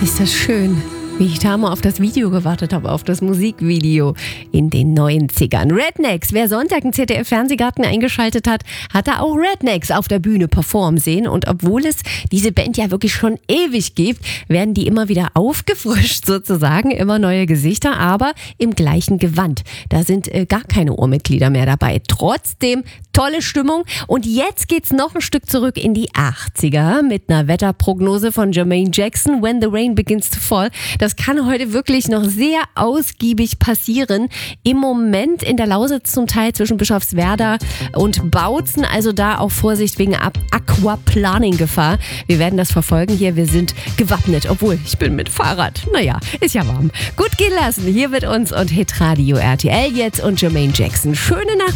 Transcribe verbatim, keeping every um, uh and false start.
Ist das schön, wie ich da mal auf das Video gewartet habe, auf das Musikvideo in den neunzigern. Rednecks, wer Sonntag im Z D F-Fernsehgarten eingeschaltet hat, hat da auch Rednecks auf der Bühne performen sehen. Und obwohl es diese Band ja wirklich schon ewig gibt, werden die immer wieder aufgefrischt sozusagen, immer neue Gesichter, aber im gleichen Gewand. Da sind äh, gar keine Urmitglieder mehr dabei. Trotzdem tolle Stimmung. Und jetzt geht's noch ein Stück zurück in die achtziger mit einer Wetterprognose von Jermaine Jackson, When the Rain Begins to Fall. Das kann heute wirklich noch sehr ausgiebig passieren. Im Moment in der Lausitz zum Teil zwischen Bischofswerda und Bautzen. Also da auch Vorsicht wegen Aquaplaning-Gefahr. Wir werden das verfolgen hier. Wir sind gewappnet, obwohl ich bin mit Fahrrad. Naja, ist ja warm. Gut gehen lassen hier mit uns und Hitradio R T L jetzt und Jermaine Jackson. Schöne Nacht.